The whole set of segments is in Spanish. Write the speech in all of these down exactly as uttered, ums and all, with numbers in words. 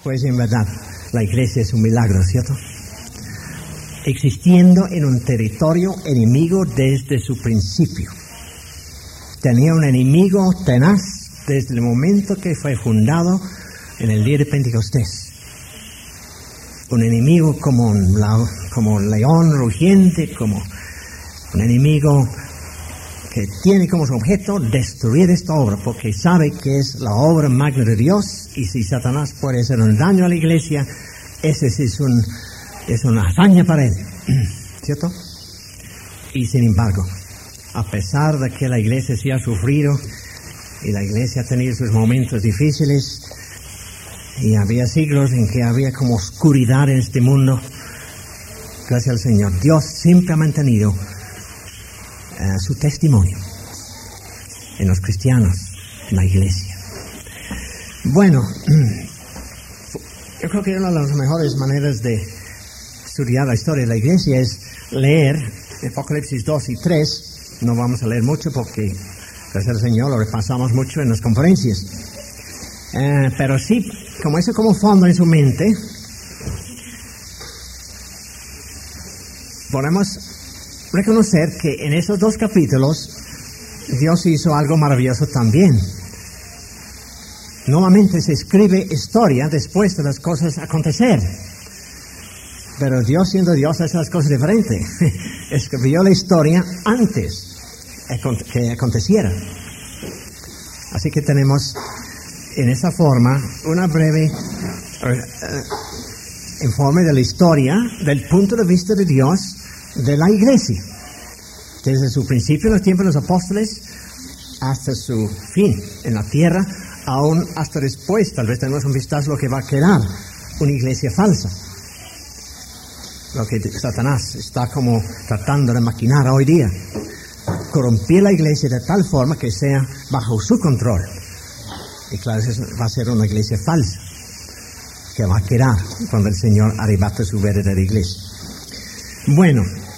Pues en verdad, la iglesia es un milagro, ¿cierto? Existiendo en un territorio enemigo desde su principio. Tenía un enemigo tenaz desde el momento que fue fundado en el día de Pentecostés. Un enemigo como un, como un león rugiente, como un enemigo que tiene como su objeto destruir esta obra, porque sabe que es la obra magna de Dios, y si Satanás puede hacer un daño a la iglesia, ese sí es, un, es una hazaña para él, ¿cierto? Y sin embargo, a pesar de que la iglesia sí ha sufrido, y la iglesia ha tenido sus momentos difíciles, y había siglos en que había como oscuridad en este mundo, gracias al Señor, Dios siempre ha mantenido Uh, su testimonio en los cristianos, en la iglesia. Bueno, yo creo que una de las mejores maneras de estudiar la historia de la iglesia es leer Apocalipsis dos y tres. No vamos a leer mucho porque, gracias al Señor, lo repasamos mucho en las conferencias. Uh, pero sí, como eso como fondo en su mente, podemos reconocer que en esos dos capítulos Dios hizo algo maravilloso también. Normalmente se escribe historia después de las cosas acontecer, pero Dios, siendo Dios, hace las cosas diferentes. Escribió la historia antes que aconteciera. Así que tenemos en esa forma una breve uh, informe de la historia del punto de vista de Dios de la iglesia, desde su principio en los tiempos de los apóstoles hasta su fin en la tierra, aún hasta después. Tal vez tenemos un vistazo a lo que va a quedar, una iglesia falsa, lo que Satanás está como tratando de maquinar hoy día, corromper la iglesia de tal forma que sea bajo su control. Y claro, eso va a ser una iglesia falsa que va a quedar cuando el Señor arrebate su verdadera iglesia. Bueno,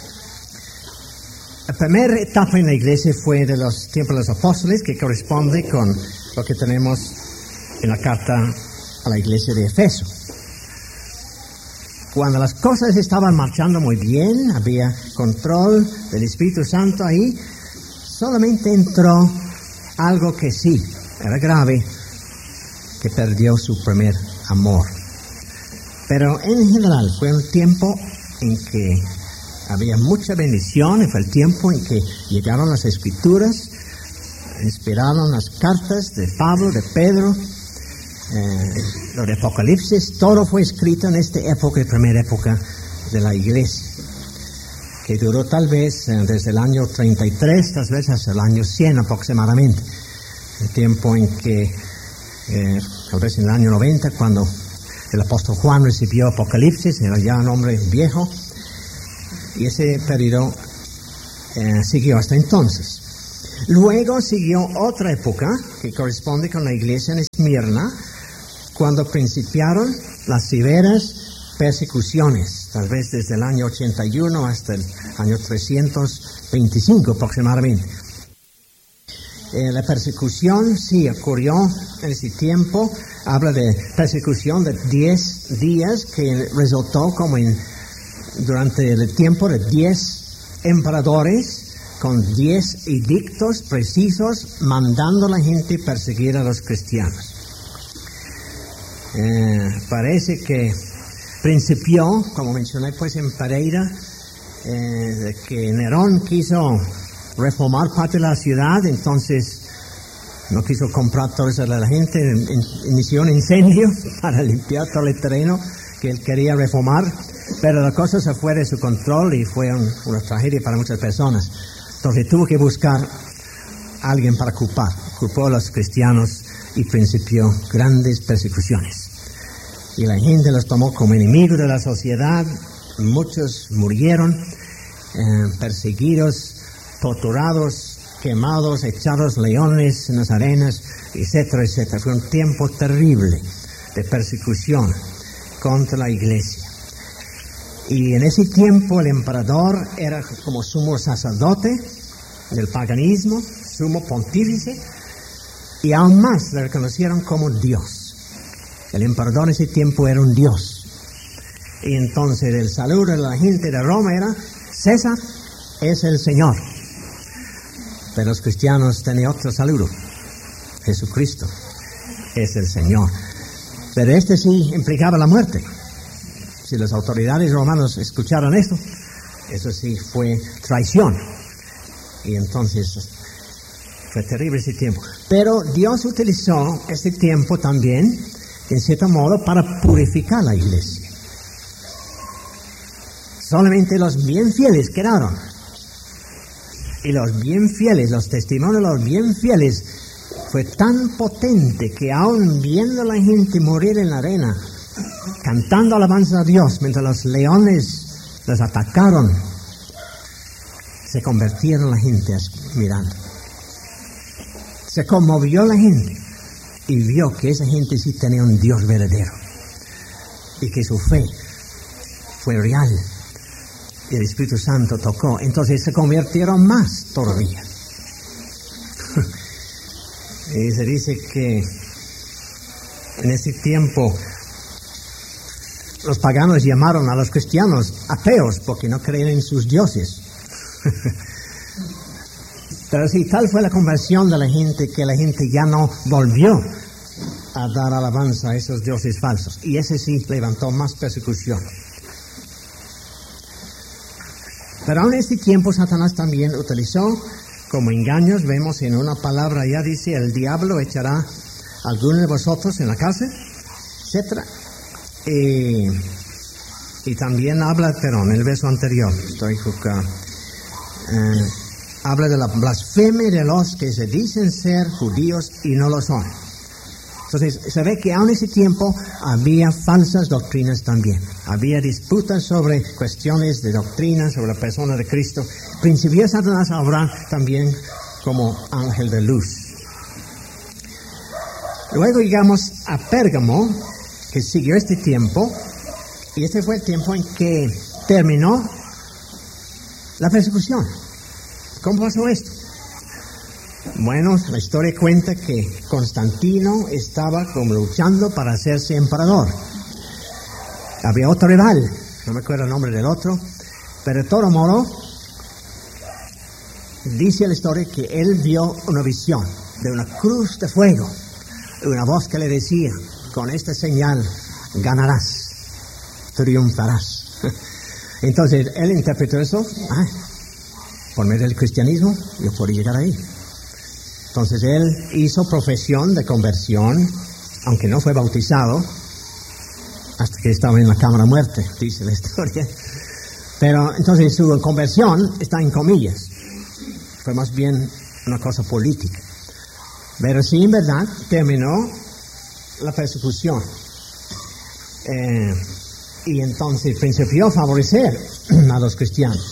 la primera etapa en la iglesia fue de los tiempos de los apóstoles, que corresponde con lo que tenemos en la carta a la iglesia de Efeso. Cuando las cosas estaban marchando muy bien, había control del Espíritu Santo ahí, solamente entró algo que sí, era grave, que perdió su primer amor. Pero en general fue un tiempo en que había mucha bendición, y fue el tiempo en que llegaron las Escrituras, inspiraron las cartas de Pablo, de Pedro, eh, lo de Apocalipsis. Todo fue escrito en esta época, la primera época de la iglesia, que duró tal vez eh, desde el año treinta y tres, tal vez hasta el año cien aproximadamente, el tiempo en que, eh, tal vez en el año noventa, cuando el apóstol Juan recibió Apocalipsis, era ya un hombre viejo, y ese periodo eh, siguió hasta entonces. Luego siguió otra época que corresponde con la iglesia en Esmirna, cuando principiaron las severas persecuciones, tal vez desde el año ochenta y uno hasta el año trescientos veinticinco aproximadamente. Eh, la persecución sí ocurrió en ese tiempo. Habla de persecución de diez días que resultó como en durante el tiempo de diez emperadores con diez edictos precisos mandando a la gente perseguir a los cristianos. Eh, parece que principió, como mencioné pues en Pereira, eh, de que Nerón quiso reformar parte de la ciudad, entonces no quiso comprar todo eso de la gente, inició un incendio para limpiar todo el terreno que él quería reformar. Pero la cosa se fue de su control y fue un, una tragedia para muchas personas. Entonces tuvo que buscar a alguien para culpar. Culpó a los cristianos y principió grandes persecuciones. Y la gente los tomó como enemigos de la sociedad. Muchos murieron, eh, perseguidos, torturados, quemados, echados leones en las arenas, etcétera, etcétera. Fue un tiempo terrible de persecución contra la iglesia. Y en ese tiempo el emperador era como sumo sacerdote del paganismo, sumo pontífice, y aún más le reconocieron como Dios. El emperador en ese tiempo era un dios. Y entonces el saludo de la gente de Roma era: César es el Señor. Pero los cristianos tenían otro saludo: Jesucristo es el Señor. Pero este sí implicaba la muerte. Si las autoridades romanas escucharon esto, eso sí fue traición. Y entonces fue terrible ese tiempo. Pero Dios utilizó este tiempo también, en cierto modo, para purificar la iglesia. Solamente los bien fieles quedaron. Y los bien fieles, los testimonios de los bien fieles, fue tan potente que aún viendo a la gente morir en la arena, cantando alabanza a Dios, mientras los leones los atacaron, se convirtieron la gente mirando. Se conmovió la gente y vio que esa gente sí tenía un Dios verdadero y que su fe fue real y el Espíritu Santo tocó. Entonces se convirtieron más todavía. Y se dice que en ese tiempo los paganos llamaron a los cristianos ateos porque no creían en sus dioses. Pero sí, tal fue la conversión de la gente que la gente ya no volvió a dar alabanza a esos dioses falsos. Y ese sí levantó más persecución. Pero aún en este tiempo Satanás también utilizó como engaños. Vemos en una palabra ya dice: el diablo echará a algunos de vosotros en la cárcel, etcétera. Y, y también habla, perdón, en el verso anterior, estoy acá, eh, habla de la blasfemia de los que se dicen ser judíos y no lo son. Entonces se ve que aún en ese tiempo había falsas doctrinas también. Había disputas sobre cuestiones de doctrina, sobre la persona de Cristo. Principió Satanás a obrar también como ángel de luz. Luego llegamos a Pérgamo, que siguió este tiempo, y este fue el tiempo en que terminó la persecución. ¿Cómo pasó esto? Bueno, la historia cuenta que Constantino estaba como luchando para hacerse emperador. Había otro rival, no me acuerdo el nombre del otro, pero de todo modo, dice la historia que él vio una visión de una cruz de fuego, y una voz que le decía: con esta señal ganarás, triunfarás. Entonces él interpretó eso: ah, por medio del cristianismo yo puedo llegar ahí. Entonces él hizo profesión de conversión, aunque no fue bautizado, hasta que estaba en la cámara de muerte, dice la historia. Pero entonces su conversión está en comillas, fue más bien una cosa política. Pero sí, en verdad, terminó la persecución. Eh, y entonces principió a favorecer a los cristianos.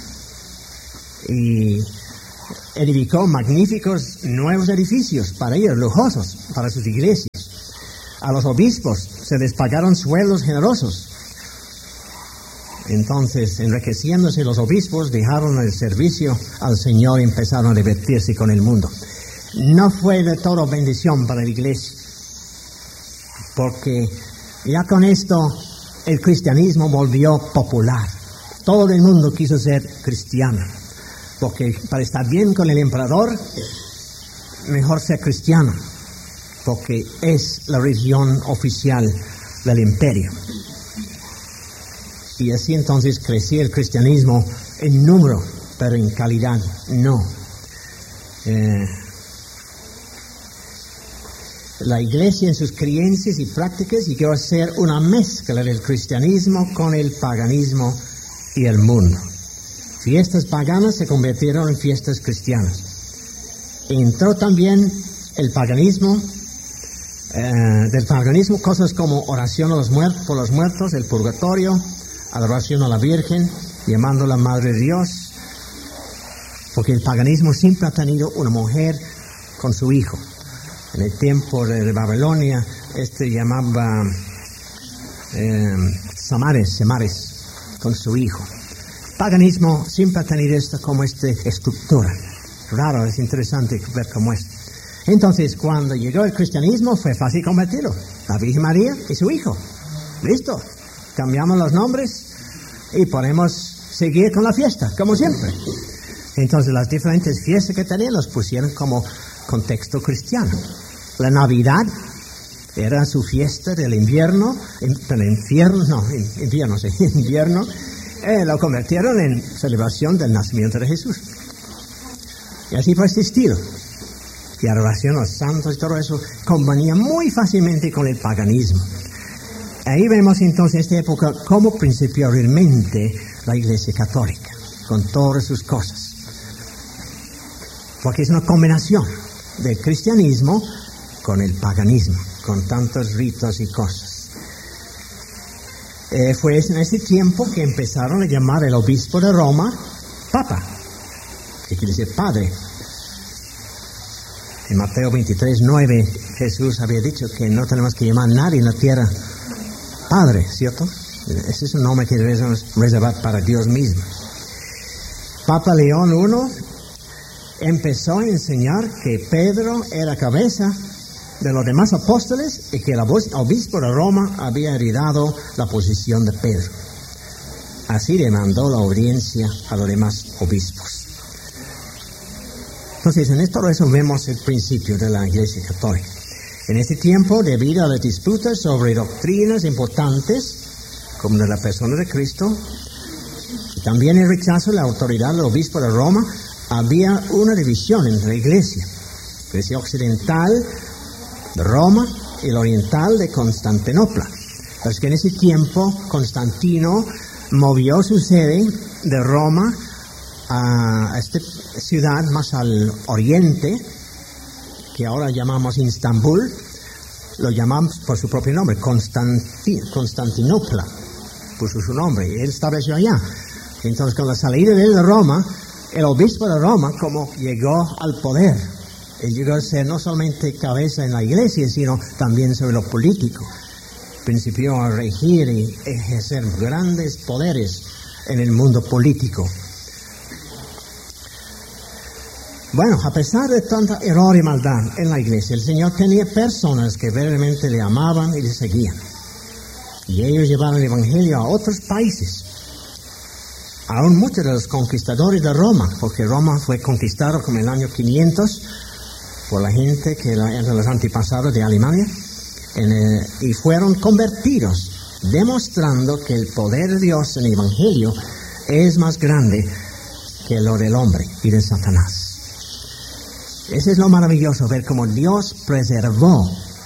Y edificó magníficos nuevos edificios para ellos, lujosos, para sus iglesias. A los obispos se les pagaron sueldos generosos. Entonces, enriqueciéndose los obispos, dejaron el servicio al Señor y empezaron a divertirse con el mundo. No fue de todo bendición para la iglesia, porque ya con esto el cristianismo volvió popular. Todo el mundo quiso ser cristiano, porque para estar bien con el emperador, mejor ser cristiano, porque es la religión oficial del imperio. Y así entonces crecía el cristianismo en número, pero en calidad no. Eh, la iglesia en sus creencias y prácticas llegó a ser una mezcla del cristianismo con el paganismo y el mundo. Fiestas paganas se convirtieron en fiestas cristianas. Entró también el paganismo, eh, del paganismo cosas como oración a los muertos, por los muertos, el purgatorio, adoración a la Virgen, llamándola Madre de Dios, porque el paganismo siempre ha tenido una mujer con su hijo. En el tiempo de Babilonia, este llamaba eh, Samares, Semares, con su hijo. El paganismo siempre ha tenido esto como esta estructura. Raro, es interesante ver cómo es. Entonces, cuando llegó el cristianismo, fue fácil convertirlo. La Virgen María y su hijo. Listo. Cambiamos los nombres y podemos seguir con la fiesta, como siempre. Entonces, las diferentes fiestas que tenían los pusieron como contexto cristiano. La Navidad era su fiesta del invierno, del infierno, no, invierno, sí, invierno. Eh, lo convirtieron en celebración del nacimiento de Jesús. Y así fue este estilo. Y adoración a los santos y todo eso convenía muy fácilmente con el paganismo. Ahí vemos entonces en esta época cómo principió realmente la Iglesia Católica, con todas sus cosas. Porque es una combinación del cristianismo con el paganismo, con tantos ritos y cosas. Eh, fue en ese tiempo que empezaron a llamar el obispo de Roma Papa, que quiere decir padre. En Mateo veintitrés, nueve, Jesús había dicho que no tenemos que llamar a nadie en la tierra Padre, ¿cierto? Ese es un nombre que debemos reservar para Dios mismo. Papa León primero empezó a enseñar que Pedro era cabeza de los demás apóstoles y que el obispo de Roma había heredado la posición de Pedro. Así le mandó la obediencia a los demás obispos. Entonces, en esto eso vemos el principio de la Iglesia Católica. En este tiempo, debido a las disputas sobre doctrinas importantes, como de la persona de Cristo, y también el rechazo de la autoridad del obispo de Roma, había una división entre la Iglesia. La Iglesia occidental de Roma y la oriental de Constantinopla. Es que en ese tiempo Constantino movió su sede de Roma a esta ciudad más al oriente, que ahora llamamos Istambul, lo llamamos por su propio nombre, Constanti, Constantinopla, puso su nombre, y él estableció allá. Entonces, con la salida de él de Roma, el obispo de Roma, como llegó al poder, él llegó a ser no solamente cabeza en la iglesia, sino también sobre lo político. Principió a regir y ejercer grandes poderes en el mundo político. Bueno, a pesar de tanta error y maldad en la iglesia, el Señor tenía personas que verdaderamente le amaban y le seguían. Y ellos llevaron el Evangelio a otros países. Aún muchos de los conquistadores de Roma, porque Roma fue conquistado como en el año quinientos por la gente que eran los antepasados de Alemania, en el, y fueron convertidos, demostrando que el poder de Dios en el Evangelio es más grande que lo del hombre y de Satanás. Ese es lo maravilloso, ver cómo Dios preservó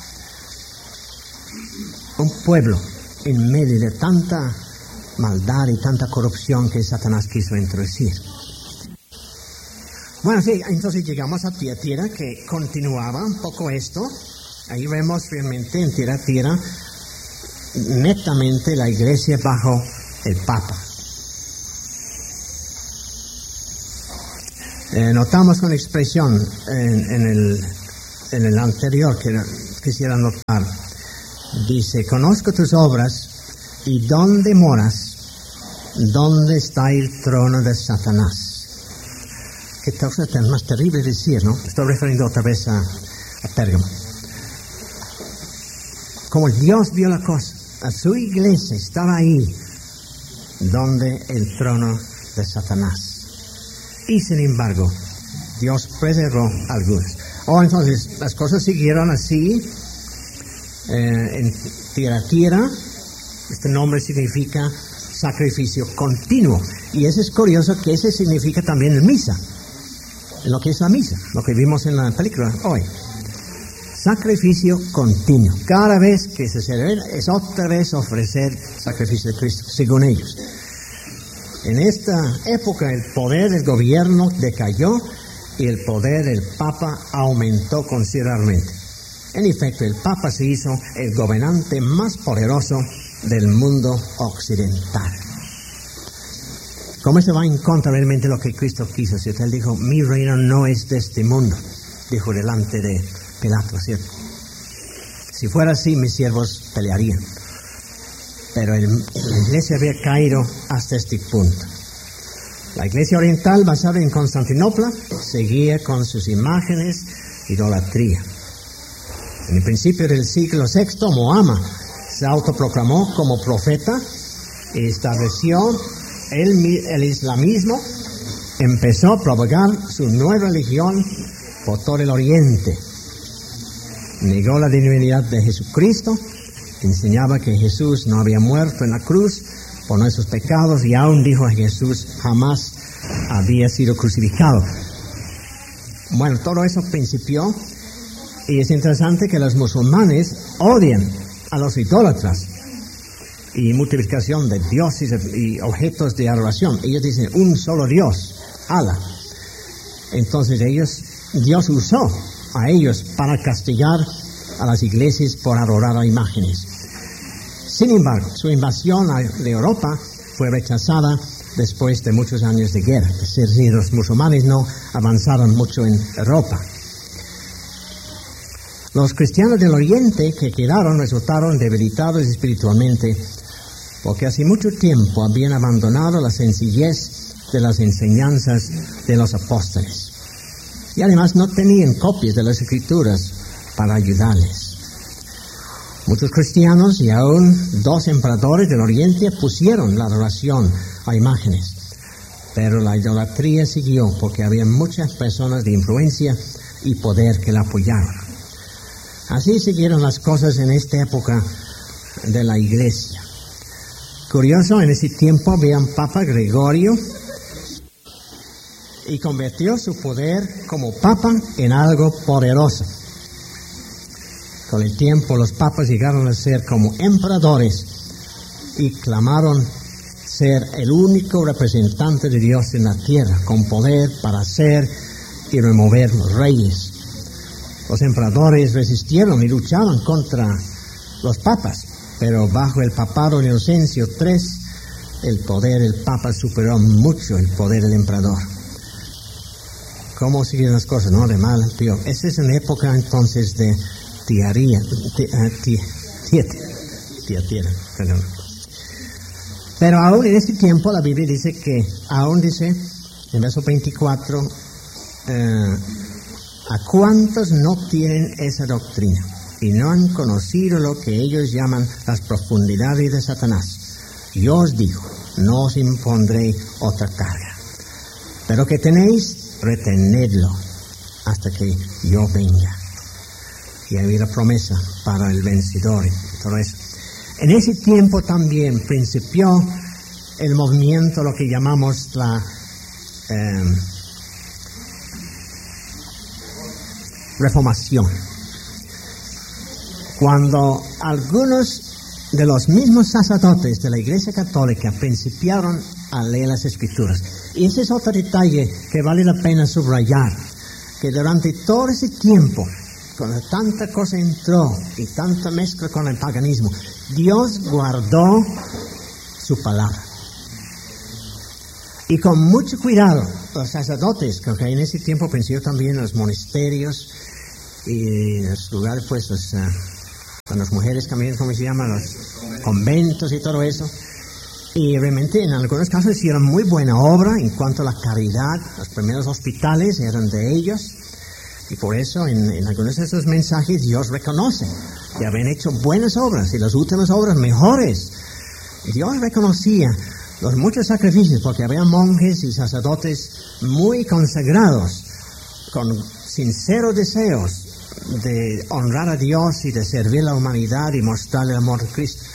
un pueblo en medio de tanta maldad y tanta corrupción que Satanás quiso introducir. Bueno, sí, entonces llegamos a Tiatira, que continuaba un poco esto. Ahí vemos realmente en Tiatira netamente la iglesia bajo el Papa. Eh, notamos una expresión en, en, el, en el anterior que quisiera notar. Dice, conozco tus obras y dónde moras, dónde está el trono de Satanás. Qué cosa tan más terrible decir, ¿no? Estoy refiriendo otra vez a, a Pérgamo. Como Dios vio la cosa, a su iglesia estaba ahí, donde el trono de Satanás. Y sin embargo, Dios preservó algunos. Oh, entonces, las cosas siguieron así. Eh, en Tiatira, este nombre significa sacrificio continuo. Y eso es curioso, que ese significa también en misa. En lo que es la misa, lo que vimos en la película hoy. Sacrificio continuo. Cada vez que se celebra, es otra vez ofrecer sacrificio de Cristo, según ellos. En esta época el poder del gobierno decayó y el poder del Papa aumentó considerablemente. En efecto, el Papa se hizo el gobernante más poderoso del mundo occidental. ¿Cómo se va en contra realmente de lo que Cristo quiso? ¿Cierto? Él dijo, mi reino no es de este mundo, dijo delante de Pilato, ¿cierto? Si fuera así, mis siervos pelearían. Pero el, la iglesia había caído hasta este punto. La iglesia oriental, basada en Constantinopla, seguía con sus imágenes, idolatría. En el principio del siglo sexto, Mahoma se autoproclamó como profeta y estableció el, el islamismo. Empezó a propagar su nueva religión por todo el Oriente. Negó la divinidad de Jesucristo, enseñaba que Jesús no había muerto en la cruz por nuestros pecados y aún dijo que Jesús jamás había sido crucificado. Bueno, todo eso principió y es interesante que los musulmanes odian a los idólatras y multiplicación de dioses y objetos de adoración. Ellos dicen un solo Dios, Allah. Entonces ellos, Dios usó a ellos para castigar a las iglesias por adorar a imágenes. Sin embargo, su invasión de Europa fue rechazada después de muchos años de guerra. Es decir, los musulmanes no avanzaron mucho en Europa. Los cristianos del Oriente que quedaron resultaron debilitados espiritualmente porque hace mucho tiempo habían abandonado la sencillez de las enseñanzas de los apóstoles. Y además no tenían copias de las Escrituras para ayudarles. Muchos cristianos y aún dos emperadores del Oriente pusieron la adoración a imágenes, pero la idolatría siguió porque había muchas personas de influencia y poder que la apoyaron. Así siguieron las cosas en esta época de la Iglesia. Curioso, en ese tiempo había un Papa Gregorio y convirtió su poder como Papa en algo poderoso. Con el tiempo los papas llegaron a ser como emperadores y clamaron ser el único representante de Dios en la tierra, con poder para hacer y remover los reyes. Los emperadores resistieron y lucharon contra los papas, pero bajo el papado Inocencio tercero, el poder del papa superó mucho el poder del emperador. ¿Cómo siguen las cosas? No, de mal en peor. Esa es una época entonces de tiaría, tiatira, perdón. Pero aún en este tiempo la Biblia dice que, aún dice, en verso veinticuatro, eh, ¿a cuántos no tienen esa doctrina y no han conocido lo que ellos llaman las profundidades de Satanás? Yo os digo, no os impondré otra carga, pero que tenéis, retenedlo hasta que yo venga. Y había la promesa para el vencedor y todo eso. En ese tiempo también principió el movimiento, lo que llamamos la eh, Reformación. Cuando algunos de los mismos sacerdotes de la Iglesia Católica principiaron a leer las Escrituras. Y ese es otro detalle que vale la pena subrayar, que durante todo ese tiempo, cuando tanta cosa entró y tanta mezcla con el paganismo, Dios guardó su palabra. Y con mucho cuidado, los sacerdotes, que en ese tiempo pensó también en los monasterios y en los lugares, pues, los, uh, con las mujeres también, ¿cómo se llama? Los conventos y todo eso. Y realmente en algunos casos hicieron muy buena obra en cuanto a la caridad. Los primeros hospitales eran de ellos. Y por eso en, en algunos de esos mensajes Dios reconoce que habían hecho buenas obras y las últimas obras mejores. Dios reconocía los muchos sacrificios porque había monjes y sacerdotes muy consagrados, con sinceros deseos de honrar a Dios y de servir a la humanidad y mostrar el amor de Cristo.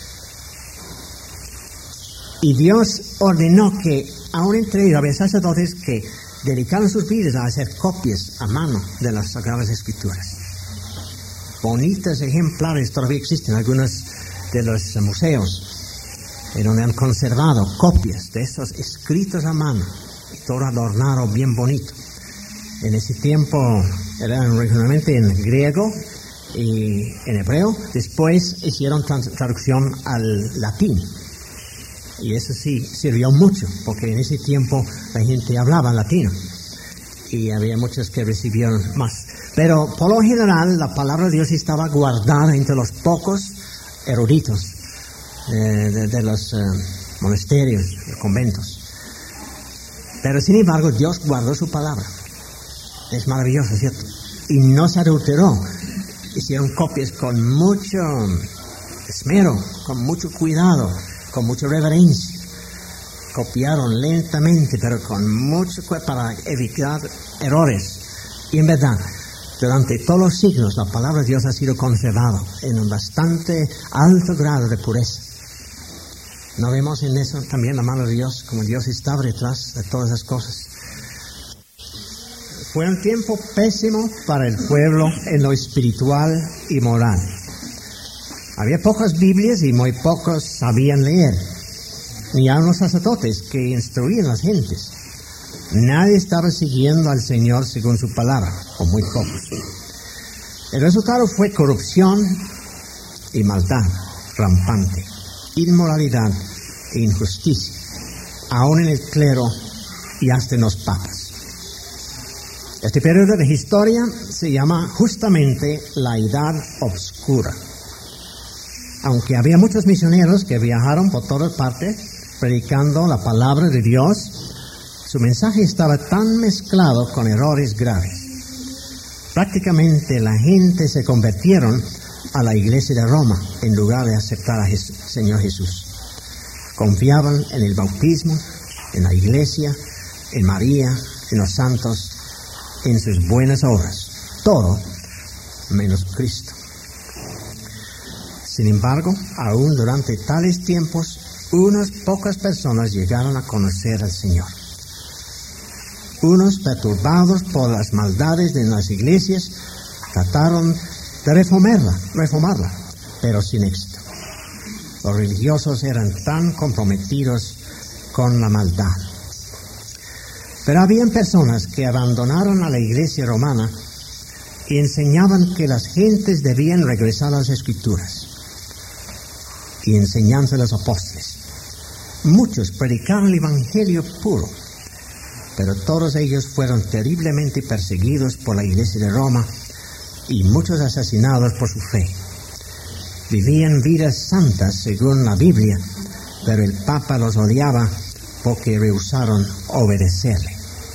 Y Dios ordenó que aún entre ellos había sacerdotes que dedicaron sus vidas a hacer copias a mano de las Sagradas Escrituras. Bonitos ejemplares todavía existen en algunos de los museos, en donde han conservado copias de estos escritos a mano, y todo adornado bien bonito. En ese tiempo eran originalmente en griego y en hebreo, después hicieron traducción al latín. Y eso sí sirvió mucho, porque en ese tiempo la gente hablaba latino y había muchos que recibieron más. Pero por lo general la palabra de Dios estaba guardada entre los pocos eruditos eh, de, de los eh, monasterios, los conventos. Pero sin embargo Dios guardó su palabra. Es maravilloso, ¿cierto? y no se adulteró. Hicieron copias con mucho esmero, con mucho cuidado, con mucha reverencia. Copiaron lentamente, pero con mucho cuidado para evitar errores. Y en verdad, durante todos los siglos, la palabra de Dios ha sido conservada en un bastante alto grado de pureza. ¿No vemos en eso también la mano de Dios, como Dios estaba detrás de todas esas cosas? Fue un tiempo pésimo para el pueblo en lo espiritual y moral. Había pocas Biblias y muy pocos sabían leer, ni aun los sacerdotes que instruían a las gentes. Nadie estaba siguiendo al Señor según su palabra, o muy pocos. El resultado fue corrupción y maldad rampante, inmoralidad e injusticia, aún en el clero y hasta en los papas. Este periodo de historia se llama justamente la Edad Obscura. Aunque había muchos misioneros que viajaron por todas partes predicando la palabra de Dios, su mensaje estaba tan mezclado con errores graves. Prácticamente la gente se convirtieron a la iglesia de Roma en lugar de aceptar a Jesús, Señor Jesús. Confiaban en el bautismo, en la iglesia, en María, en los santos, en sus buenas obras, todo menos Cristo. Sin embargo, aún durante tales tiempos, unas pocas personas llegaron a conocer al Señor. Unos, perturbados por las maldades de las iglesias, trataron de reformarla, reformarla, pero sin éxito. Los religiosos eran tan comprometidos con la maldad. Pero habían personas que abandonaron a la iglesia romana y enseñaban que las gentes debían regresar a las Escrituras y enseñanza de los apóstoles. Muchos predicaron el evangelio puro, pero todos ellos fueron terriblemente perseguidos por la iglesia de Roma y muchos asesinados por su fe. Vivían vidas santas según la Biblia, pero el Papa los odiaba porque rehusaron obedecerle.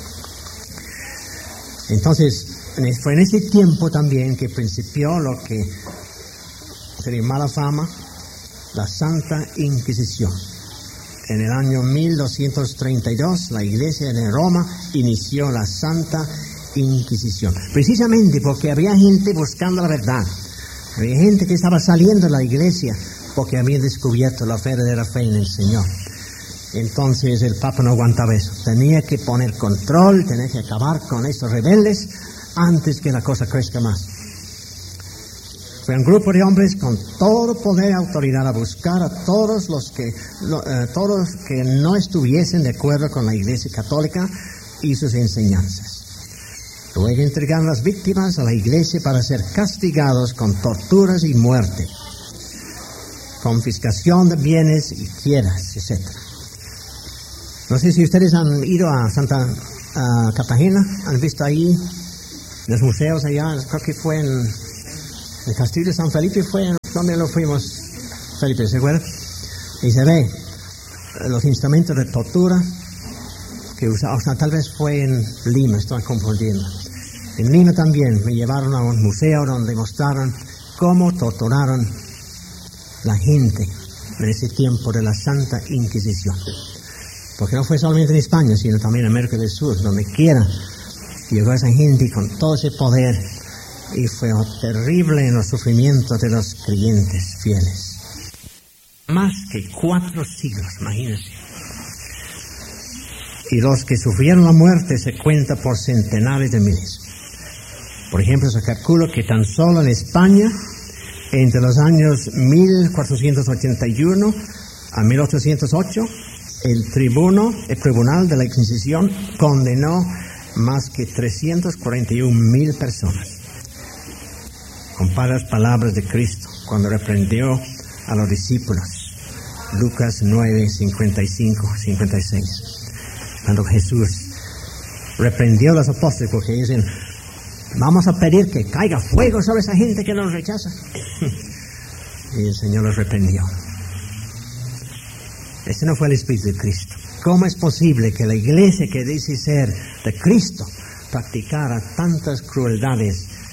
Entonces, fue en ese tiempo también que principió lo que sería mala fama, la Santa Inquisición. En el año mil doscientos treinta y dos, la iglesia de Roma inició la Santa Inquisición, precisamente porque había gente buscando la verdad. Había gente que estaba saliendo de la iglesia porque había descubierto la verdadera fe en el Señor. Entonces el Papa no aguantaba eso. Tenía que poner control, tenía que acabar con estos rebeldes antes que la cosa crezca más. Fue un grupo de hombres con todo poder y autoridad a buscar a todos los que, lo, eh, todos que no estuviesen de acuerdo con la Iglesia Católica y sus enseñanzas. Luego entregaron las víctimas a la Iglesia para ser castigados con torturas y muerte, confiscación de bienes y tierras, etcétera. No sé si ustedes han ido a Santa uh, Cartagena, han visto ahí los museos allá, creo que fue en el Castillo de San Felipe, fue en donde lo fuimos, Felipe, ¿se acuerda? Y se ve los instrumentos de tortura que usaban, o sea, tal vez fue en Lima, estoy confundiendo. En Lima también me llevaron a un museo donde mostraron cómo torturaron la gente en ese tiempo de la Santa Inquisición. Porque no fue solamente en España, sino también en América del Sur, donde quiera llegó esa gente con todo ese poder y fue terrible en los sufrimientos de los creyentes fieles. Más que cuatro siglos, imagínense. Y los que sufrieron la muerte se cuenta por centenares de miles. Por ejemplo, se calcula que tan solo en España, entre los años mil cuatrocientos ochenta y uno a mil ochocientos ocho, el tribuno, el tribunal de la Inquisición condenó más que trescientas cuarenta y una mil personas. Compara las palabras de Cristo cuando reprendió a los discípulos. Lucas nueve, cincuenta y cinco, cincuenta y seis. Cuando Jesús reprendió a los apóstoles porque dicen, vamos a pedir que caiga fuego sobre esa gente que nos rechaza. Y el Señor los reprendió. Ese no fue el Espíritu de Cristo. ¿Cómo es posible que la iglesia que dice ser de Cristo practicara tantas crueldades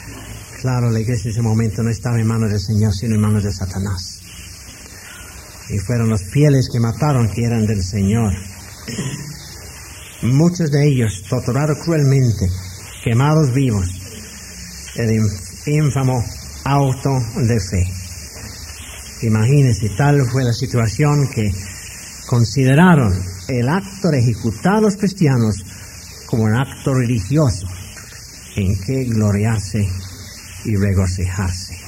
claro, la iglesia en ese momento no estaba en manos del Señor, sino en manos de Satanás. Y fueron los fieles que mataron, que eran del Señor. Muchos de ellos torturados cruelmente, quemados vivos, el ínfamo auto de fe. Imagínense, tal fue la situación que consideraron el acto de ejecutar a los cristianos como un acto religioso en que gloriarse y regocijarse.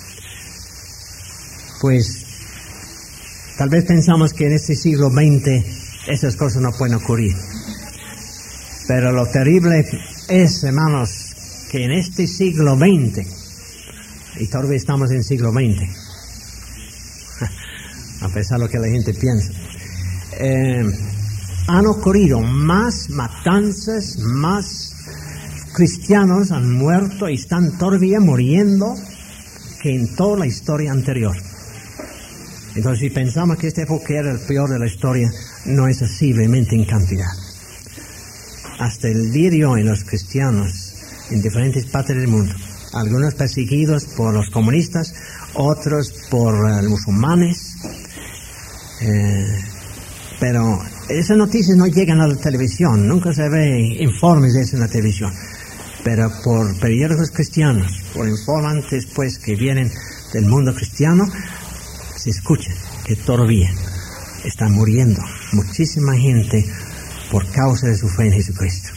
Pues tal vez pensamos que en este siglo veinte esas cosas no pueden ocurrir, pero lo terrible es, hermanos, que en este siglo veinte, y todavía estamos en el siglo veinte, a pesar de lo que la gente piensa, eh, han ocurrido más matanzas, más cristianos han muerto y están todavía muriendo que en toda la historia anterior. Entonces, si pensamos que esta época era el peor de la historia, no es así realmente en cantidad. Hasta el día de hoy, los cristianos en diferentes partes del mundo, algunos perseguidos por los comunistas, otros por uh, los musulmanes, eh, pero esas noticias no llegan a la televisión, nunca se ve informes de eso en la televisión, pero por periódicos cristianos, por informantes pues que vienen del mundo cristiano, se escucha que todavía está muriendo muchísima gente por causa de su fe en Jesucristo.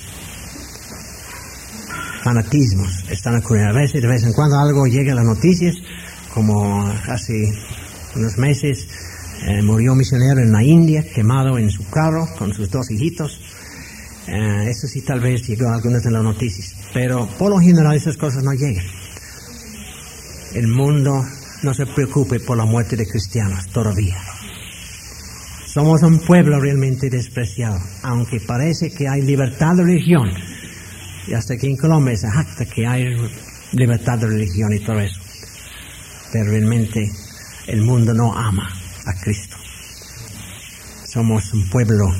Fanatismos están ocurriendo. A veces, de vez en cuando algo llega a las noticias, como hace unos meses eh, murió un misionero en la India, quemado en su carro con sus dos hijitos. Eh, eso sí tal vez llegó a algunas de las noticias, pero por lo general esas cosas no llegan. El mundo no se preocupe por la muerte de cristianos todavía. Somos un pueblo realmente despreciado, aunque parece que hay libertad de religión, y hasta aquí en Colombia se jacta que hay libertad de religión y todo eso, pero realmente el mundo no ama a Cristo. Somos un pueblo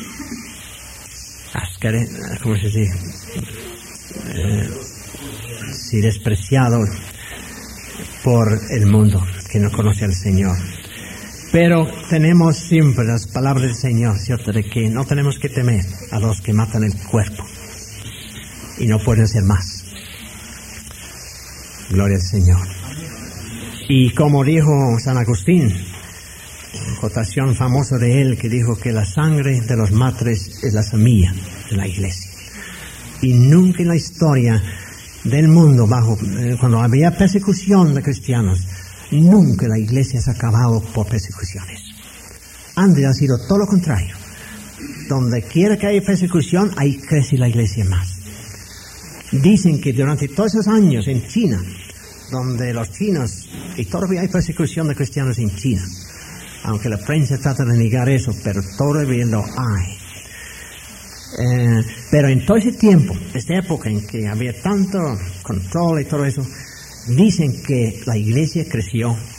ascare, ¿cómo se dice? Eh, sí, despreciado por el mundo que no conoce al Señor. Pero tenemos siempre las palabras del Señor, ¿cierto? De que no tenemos que temer a los que matan el cuerpo y no pueden hacer más. Gloria al Señor. Y como dijo San Agustín, cotación famosa de él, que dijo que la sangre de los mártires es la semilla de la iglesia. Y nunca en la historia del mundo, bajo cuando había persecución de cristianos, nunca la iglesia se ha acabado por persecuciones. Antes ha sido todo lo contrario. Donde quiera que haya persecución, ahí crece la iglesia más. Dicen que durante todos esos años en China, donde los chinos, y todavía hay persecución de cristianos en China, aunque la prensa trata de negar eso, pero todavía lo hay. Eh, pero en todo ese tiempo, esta época en que había tanto control y todo eso, dicen que la iglesia creció